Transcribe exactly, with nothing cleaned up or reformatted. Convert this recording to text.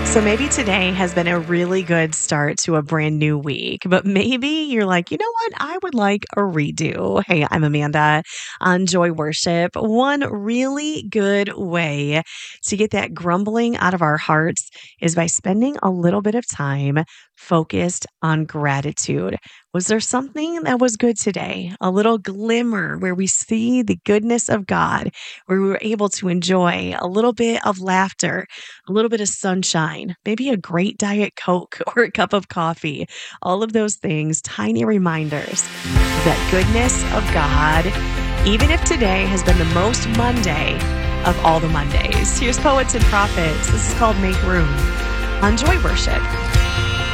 So maybe today has been a really good start to a brand new week, but maybe you're like, you know what? I would like a redo. Hey, I'm Amanda on Joy Worship. One really good way to get that grumbling out of our hearts is by spending a little bit of time focused on gratitude. Was there something that was good today? A little glimmer where we see the goodness of God, where we were able to enjoy a little bit of laughter, a little bit of sunshine, maybe a great Diet Coke or a cup of coffee. All of those things, tiny reminders of that goodness of God, even if today has been the most Monday of all the Mondays. Here's Poets and Prophets. This is called Make Room on Joy Worship.